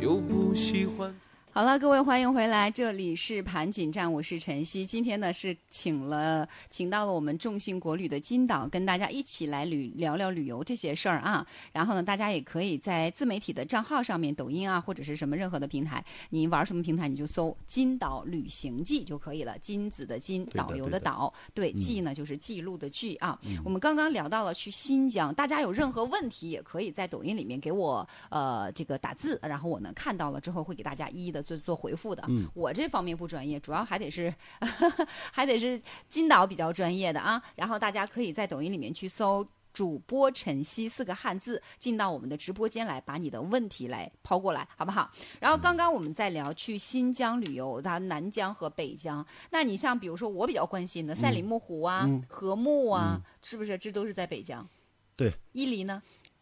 又不喜欢。 好了，各位欢迎回来，这里是盘锦站，我是晨曦。今天呢是请到了我们众信国旅的金导，跟大家一起来聊聊旅游这些事儿啊。然后呢，大家也可以在自媒体的账号上面，抖音啊或者是什么任何的平台，你玩什么平台你就搜金导旅行记就可以了。金子的金，导游的导，对，记呢就是记录的记啊。我们刚刚聊到了去新疆，大家有任何问题也可以在抖音里面给我这个打字，然后我呢看到了之后会给大家一一的做回复的。我这方面不专业，主要还得是金导比较专业的啊。然后大家可以在抖音里面去搜主播晨曦4个汉字，进到我们的直播间来，把你的问题来抛过来，好不好？然后刚刚我们在聊去新疆旅游，它南疆和北疆。那你像比如说我比较关心的赛里木湖啊、禾木啊，是不是这都是在北疆？ 对。 伊犁呢？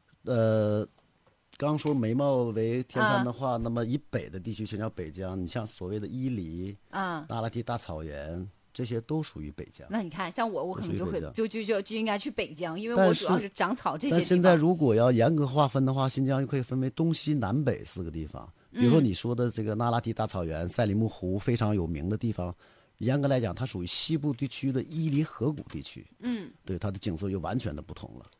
刚说眉毛为天山的话，那么以北的地区全叫北疆。你像所谓的伊犁、那拉提大草原，这些都属于北疆。 那你看，像我可能就应该去北疆，因为我主要是长草这些地方。 但现在如果要严格划分的话，新疆又可以分为东西南北4个地方。比如说你说的这个那拉提大草原、赛里木湖非常有名的地方，严格来讲，它属于西部地区的伊犁河谷地区。对，它的景色又完全的不同了。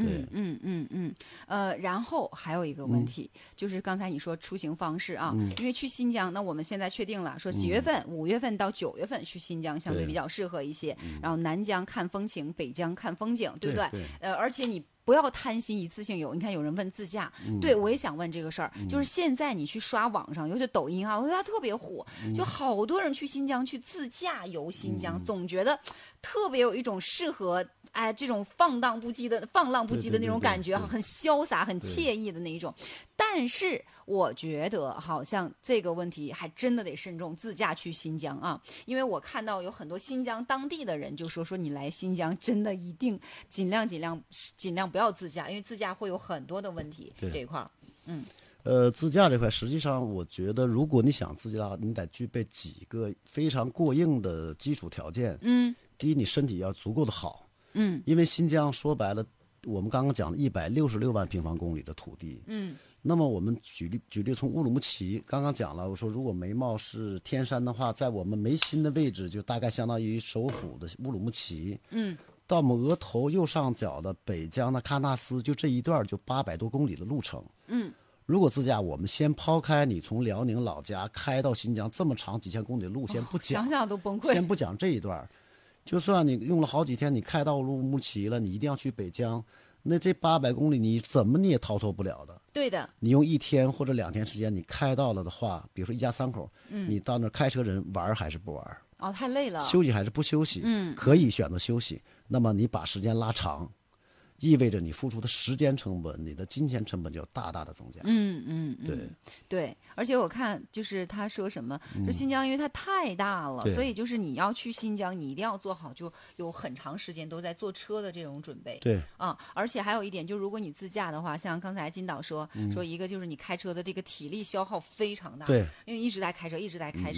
然后还有一个问题，就是刚才你说出行方式啊，因为去新疆，那我们现在确定了，说几月份，5月份到9月份去新疆相对比较适合一些。然后南疆看风情，北疆看风景，对不对？而且你不要贪心一次性游。你看有人问自驾，对，我也想问这个事儿，就是现在你去刷网上，尤其抖音啊，我觉得它特别火，就好多人去新疆去自驾游新疆，总觉得特别有一种适合这种放浪不羁的那种感觉，很潇洒很惬意的那一种。但是我觉得好像这个问题还真的得慎重，自驾去新疆啊，因为我看到有很多新疆当地的人就说你来新疆真的一定尽量不要自驾，因为自驾会有很多的问题。这一块自驾这块实际上我觉得如果你想自驾，你得具备几个非常过硬的基础条件。第一，你身体要足够的好。因为新疆说白了，我们刚刚讲166万平方公里的土地。那么我们举例从乌鲁木齐，刚刚讲了，我说如果眉毛是天山的话，在我们眉心的位置就大概相当于首府的乌鲁木齐。到我们额头右上角的北疆的喀纳斯，就这一段就800多公里的路程。如果自驾，我们先抛开你从辽宁老家开到新疆这么长几千公里的路线不讲， 想想都崩溃。 先不讲这一段，就算你用了好几天，你开到乌鲁木齐了，你一定要去北疆，那这800公里你怎么你也逃脱不了的。 对的。 你用1天或者2天时间，你开到了的话，比如说一家3口，你到那开车人玩还是不玩？ 太累了。 休息还是不休息？可以选择休息。那么你把时间拉长，意味着你付出的时间成本、你的金钱成本就要大大的增加。 对，而且我看就是他说什么，说新疆因为它太大了，所以就是你要去新疆，你一定要做好就有很长时间都在坐车的这种准备。 对而且还有一点，就如果你自驾的话，像刚才金导说一个就是你开车的这个体力消耗非常大。 对， 因为一直在开车。